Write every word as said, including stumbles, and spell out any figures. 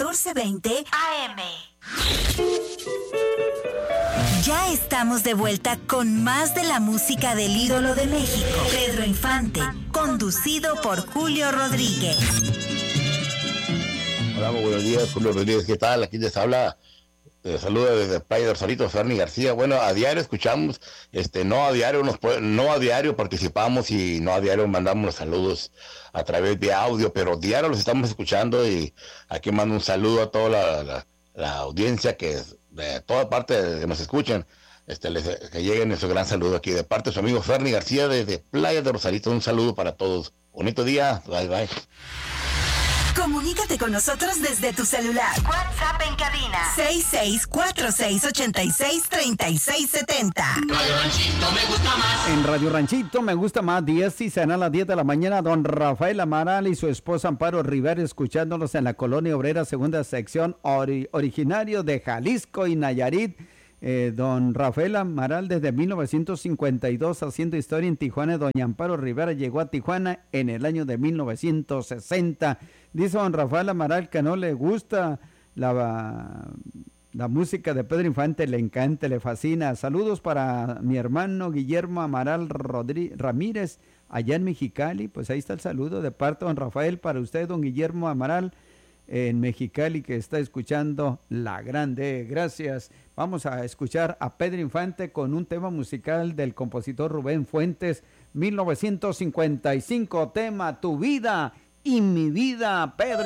catorce veinte A M. Ya estamos de vuelta con más de la música del ídolo de México, Pedro Infante, conducido por Julio Rodríguez. Hola, muy buenos días, Julio Rodríguez, ¿qué tal? Aquí les habla, eh, saluda desde Playa del Solito, Ferni García. Bueno, a diario escuchamos, este, no a diario, nos, no a diario participamos y no a diario mandamos los saludos a través de audio, pero diario los estamos escuchando y aquí mando un saludo a toda la, la, la audiencia que de toda parte que nos escuchan. Este, les, que lleguen nuestro gran saludo aquí de parte de su amigo Ferni García desde Playa de Rosarito. Un saludo para todos. Bonito día. Bye, bye. Comunícate con nosotros desde tu celular. WhatsApp en cabina seis seis cuatro seis ocho seis tres seis siete cero. Radio Ranchito me gusta más. En Radio Ranchito me gusta más. diez y serán las diez de la mañana. Don Rafael Amaral y su esposa Amparo Rivera escuchándonos en la Colonia Obrera, segunda sección, ori- originario de Jalisco y Nayarit. Eh, don Rafael Amaral desde mil novecientos cincuenta y dos haciendo historia en Tijuana. Doña Amparo Rivera llegó a Tijuana en el año de mil novecientos sesenta. Dice don Rafael Amaral que no le gusta la, la música de Pedro Infante, le encanta, le fascina. Saludos para mi hermano Guillermo Amaral Rodríguez Ramírez allá en Mexicali. Pues ahí está el saludo de parte de don Rafael para usted, don Guillermo Amaral, en Mexicali, que está escuchando La Grande. Gracias. Vamos a escuchar a Pedro Infante con un tema musical del compositor Rubén Fuentes, mil novecientos cincuenta y cinco, tema Tu Vida y Mi Vida, Pedro.